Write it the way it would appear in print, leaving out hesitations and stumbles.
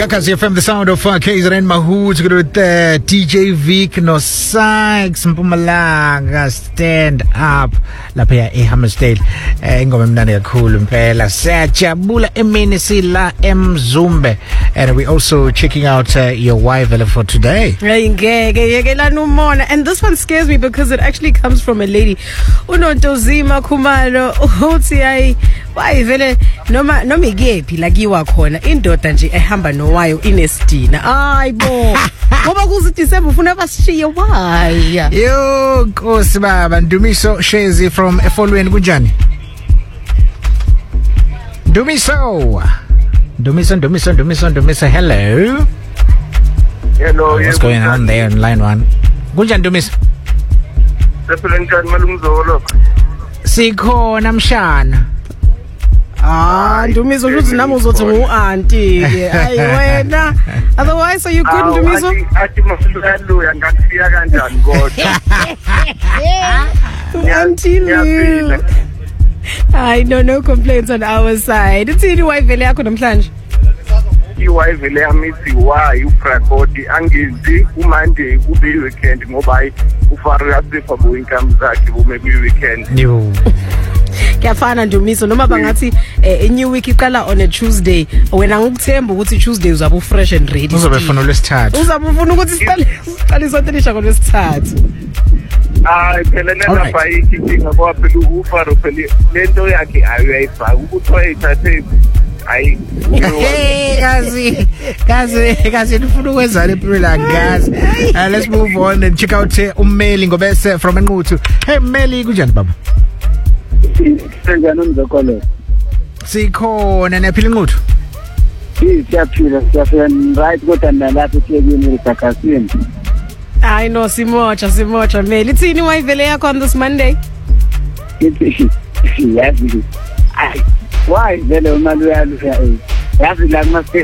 Kakasi FM, the sound of KZN Mahood, with DJ Vic no Sykes Mpumalanga stand up lapha eHammersdale. Ingoma mnandi kakhulu impela. Siyajabula emini sila eMzumbe, and we also checking out your wife for today. And this one scares me because it actually comes from a lady. Unontozima Khumalo uthi why vele noma igephi la kiwa khona indoda nje ehamba nowayo inesidina ayibo ngoba kuzi December ufuna basishiye why yo Nkosi baba Ndumiso Shezi from Efolweni kunjani Ndumiso hello what's going on there on line 1 kunjani Ndumiso Sephuleni malumzolo sikhona mshana Ndumiso uthi nami uzothi ngu-auntie ke ayi wena otherwise so you couldn't Ndumiso athi masiluya ngakufika kanjani kodwa auntie Lu I know no complaints on our side ithini wife yakho namhlanje iwife le amithi why uPrakoti angizi uMonday kube weekend ngoba uFaro yasifa bo income zakhe bume kwi weekend yo Kuyafana Ndumiso noma bangathi a new week iqala on a Tuesday wena ngikuthemba ukuthi Tuesday uzabe fresh and ready uzobe ufuna lwesithathu uzabe ufuna ukuthi siqale isontelisha ngolwesithathu phela nena bayiki kinga ngoba phela uFaro phela lento yakhe ayayifaka ukuthi wayithathe ayi kazi ufuna ukwenzana ephila ngazi. Let's move on and check out uMeli Ngobese from Enquthu. Hey Meli kunjani baba Senjani umzokolo sikhona nephila Enquthu siyaphila right kodwa nalapha eThekwini eKakasini I know simocha Meli ithini wife yakho on this Monday yazi why vele uma luya yazi la kuma